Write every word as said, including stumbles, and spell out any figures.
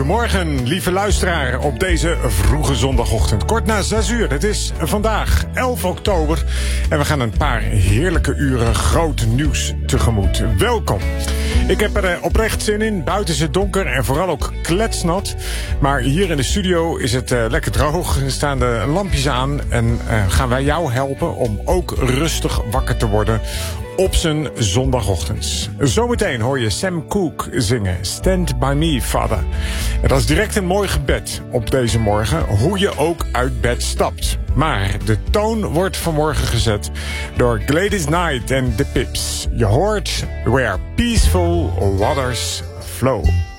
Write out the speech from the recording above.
Goedemorgen, lieve luisteraar, op deze vroege zondagochtend. Kort na zes uur, het is vandaag elf oktober. En we gaan een paar heerlijke uren groot nieuws tegemoet. Welkom. Ik heb er oprecht zin in. Buiten is het donker en vooral ook kletsnat. Maar hier in de studio is het uh, lekker droog. Er staan de lampjes aan en uh, gaan wij jou helpen om ook rustig wakker te worden op zijn zondagochtend. Zometeen hoor je Sam Cooke zingen Stand By Me, Father. En dat is direct een mooi gebed op deze morgen, hoe je ook uit bed stapt. Maar de toon wordt vanmorgen gezet door Gladys Knight en The Pips. Je hoort Where Peaceful Waters Flow.